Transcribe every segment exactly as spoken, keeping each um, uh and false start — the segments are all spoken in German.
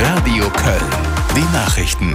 Radio Köln. Die Nachrichten.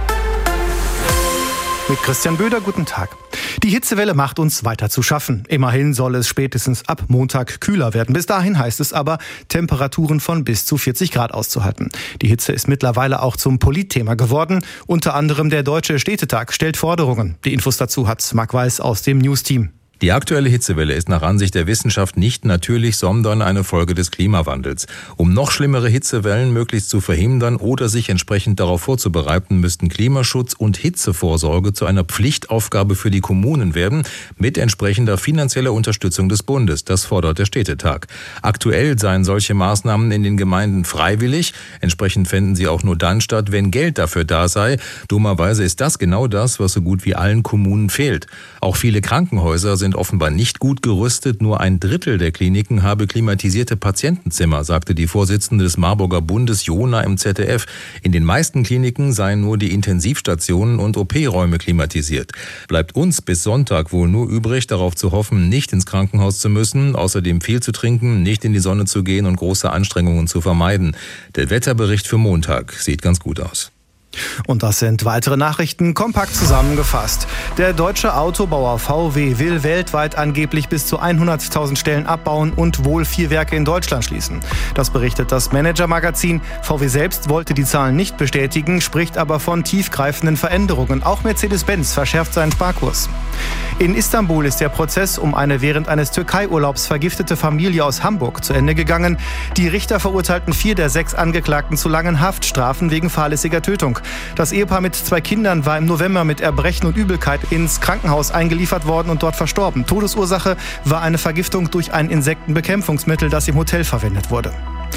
Mit Christian Böder, guten Tag. Die Hitzewelle macht uns weiter zu schaffen. Immerhin soll es spätestens ab Montag kühler werden. Bis dahin heißt es aber, Temperaturen von bis zu vierzig Grad auszuhalten. Die Hitze ist mittlerweile auch zum Politthema geworden. Unter anderem der Deutsche Städtetag stellt Forderungen. Die Infos dazu hat Marc Weiß aus dem News-Team. Die aktuelle Hitzewelle ist nach Ansicht der Wissenschaft nicht natürlich, sondern eine Folge des Klimawandels. Um noch schlimmere Hitzewellen möglichst zu verhindern oder sich entsprechend darauf vorzubereiten, müssten Klimaschutz und Hitzevorsorge zu einer Pflichtaufgabe für die Kommunen werden, mit entsprechender finanzieller Unterstützung des Bundes. Das fordert der Städtetag. Aktuell seien solche Maßnahmen in den Gemeinden freiwillig. Entsprechend fänden sie auch nur dann statt, wenn Geld dafür da sei. Dummerweise ist das genau das, was so gut wie allen Kommunen fehlt. Auch viele Krankenhäuser sind offenbar nicht gut gerüstet. Nur ein Drittel der Kliniken habe klimatisierte Patientenzimmer, sagte die Vorsitzende des Marburger Bundes Jona im Z D F. In den meisten Kliniken seien nur die Intensivstationen und O P-Räume klimatisiert. Bleibt uns bis Sonntag wohl nur übrig, darauf zu hoffen, nicht ins Krankenhaus zu müssen, außerdem viel zu trinken, nicht in die Sonne zu gehen und große Anstrengungen zu vermeiden. Der Wetterbericht für Montag sieht ganz gut aus. Und das sind weitere Nachrichten, kompakt zusammengefasst. Der deutsche Autobauer V W will weltweit angeblich bis zu hunderttausend Stellen abbauen und wohl vier Werke in Deutschland schließen. Das berichtet das Manager-Magazin. V W selbst wollte die Zahlen nicht bestätigen, spricht aber von tiefgreifenden Veränderungen. Auch Mercedes-Benz verschärft seinen Sparkurs. In Istanbul ist der Prozess um eine während eines Türkei-Urlaubs vergiftete Familie aus Hamburg zu Ende gegangen. Die Richter verurteilten vier der sechs Angeklagten zu langen Haftstrafen wegen fahrlässiger Tötung. Das Ehepaar mit zwei Kindern war im November mit Erbrechen und Übelkeit ins Krankenhaus eingeliefert worden und dort verstorben. Todesursache war eine Vergiftung durch ein Insektenbekämpfungsmittel, das im Hotel verwendet wurde.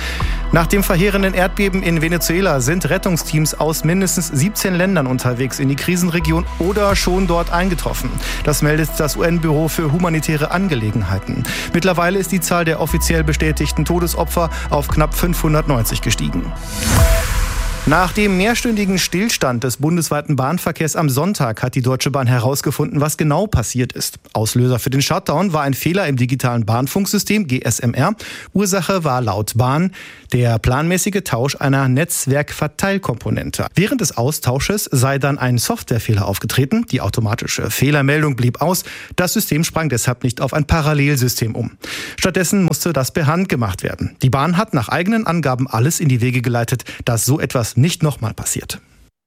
Nach dem verheerenden Erdbeben in Venezuela sind Rettungsteams aus mindestens siebzehn Ländern unterwegs in die Krisenregion oder schon dort eingetroffen. Das meldet das U N-Büro für humanitäre Angelegenheiten. Mittlerweile ist die Zahl der offiziell bestätigten Todesopfer auf knapp fünfhundertneunzig gestiegen. Nach dem mehrstündigen Stillstand des bundesweiten Bahnverkehrs am Sonntag hat die Deutsche Bahn herausgefunden, was genau passiert ist. Auslöser für den Shutdown war ein Fehler im digitalen Bahnfunksystem G S M R. Ursache war laut Bahn der planmäßige Tausch einer Netzwerkverteilkomponente. Während des Austausches sei dann ein Softwarefehler aufgetreten. Die automatische Fehlermeldung blieb aus. Das System sprang deshalb nicht auf ein Parallelsystem um. Stattdessen musste das per Hand gemacht werden. Die Bahn hat nach eigenen Angaben alles in die Wege geleitet, dass so etwas nicht nochmal passiert.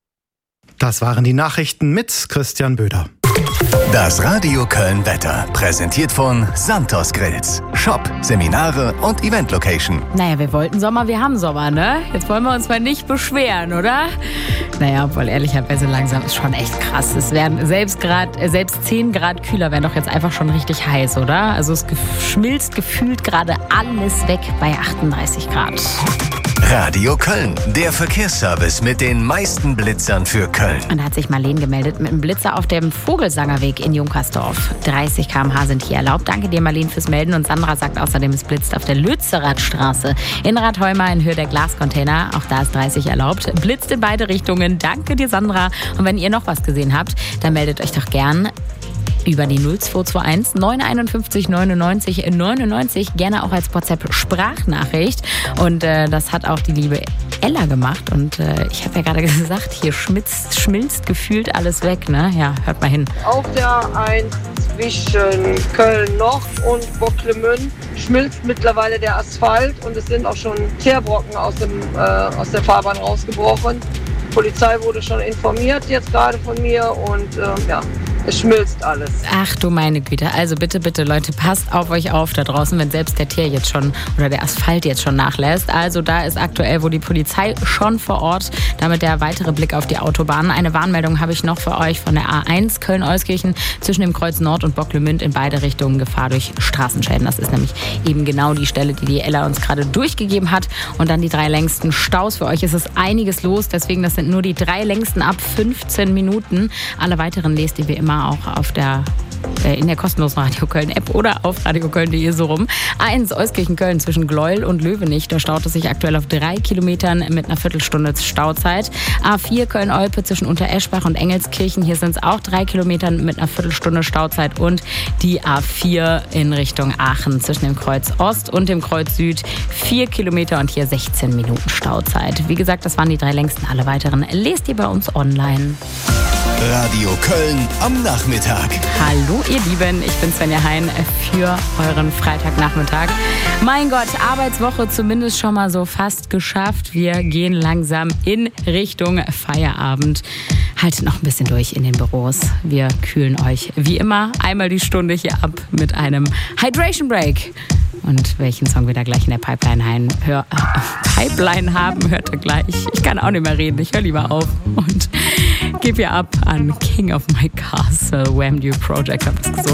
Das waren die Nachrichten mit Christian Böder. Das Radio Köln Wetter, präsentiert von Santos Grills. Shop, Seminare und Event-Location. Naja, wir wollten Sommer, wir haben Sommer, ne? Jetzt wollen wir uns mal nicht beschweren, oder? Naja, obwohl ehrlicherweise langsam ist schon echt krass. Es werden selbst, grad, selbst zehn Grad kühler wären doch jetzt einfach schon richtig heiß, oder? Also es schmilzt gefühlt gerade alles weg bei achtunddreißig Grad. Radio Köln, der Verkehrsservice mit den meisten Blitzern für Köln. Und da hat sich Marlene gemeldet mit einem Blitzer auf dem Vogelsangerweg in Junkersdorf. dreißig Kilometer pro Stunde sind hier erlaubt. Danke dir, Marlene, fürs Melden. Und Sandra sagt außerdem, es blitzt auf der Lützerathstraße in Rathheuma in Höhe der Glascontainer. Auch da ist dreißig erlaubt. Blitzt in beide Richtungen. Danke dir, Sandra. Und wenn ihr noch was gesehen habt, dann meldet euch doch gern über die null zwei zwei eins neun fünf eins neunundneunzig neunundneunzig, gerne auch als WhatsApp-Sprachnachricht. Und äh, das hat auch die liebe Ella gemacht. Und äh, ich habe ja gerade gesagt, hier schmilzt, schmilzt gefühlt alles weg. Ne? Ja, hört mal hin. Auf der eins zwischen Köln-Nord und Bocklemünde schmilzt mittlerweile der Asphalt und es sind auch schon Teerbrocken aus, dem, äh, aus der Fahrbahn rausgebrochen. Die Polizei wurde schon informiert jetzt gerade von mir und äh, ja, es schmilzt alles. Ach du meine Güte. Also bitte, bitte Leute, passt auf euch auf da draußen, wenn selbst der Teer jetzt schon oder der Asphalt jetzt schon nachlässt. Also da ist aktuell wohl die Polizei schon vor Ort. Damit der weitere Blick auf die Autobahn. Eine Warnmeldung habe ich noch für euch von der A eins Köln-Euskirchen zwischen dem Kreuz Nord und Bocklemünde in beide Richtungen Gefahr durch Straßenschäden. Das ist nämlich eben genau die Stelle, die die Ella uns gerade durchgegeben hat. Und dann die drei längsten Staus. Für euch ist es einiges los. Deswegen, das sind nur die drei längsten ab fünfzehn Minuten. Alle weiteren lest ihr wie immer auch auf der äh, in der kostenlosen Radio Köln-App oder auf radioköln punkt de so rum. A eins Euskirchen-Köln zwischen Gleuel und Löwenich. Da staut es sich aktuell auf drei Kilometern mit einer Viertelstunde Stauzeit. A vier Köln-Olpe zwischen Untereschbach und Engelskirchen. Hier sind es auch drei Kilometer mit einer Viertelstunde Stauzeit. Und die A vier in Richtung Aachen zwischen dem Kreuz Ost und dem Kreuz Süd. Vier Kilometer und hier sechzehn Minuten Stauzeit. Wie gesagt, das waren die drei längsten. Alle weiteren lest ihr bei uns online. Radio Köln am Nachmittag. Hallo ihr Lieben, ich bin Svenja Hein für euren Freitagnachmittag. Mein Gott, Arbeitswoche zumindest schon mal so fast geschafft. Wir gehen langsam in Richtung Feierabend. Haltet noch ein bisschen durch in den Büros. Wir kühlen euch wie immer einmal die Stunde hier ab mit einem Hydration Break. Und welchen Song wir da gleich in der Pipeline, hein, hör, äh, Pipeline haben, hört ihr gleich. Ich kann auch nicht mehr reden, ich höre lieber auf und gebe ihr ab an King of My Castle, Wham! New Project. Hab das gesungen.